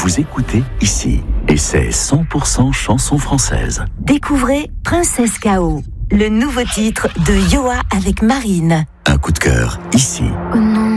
vous écoutez ici. Et c'est 100% chanson française. Découvrez Princesse K.O., le nouveau titre de Yoa avec Marine. Un coup de cœur ici. Oh non.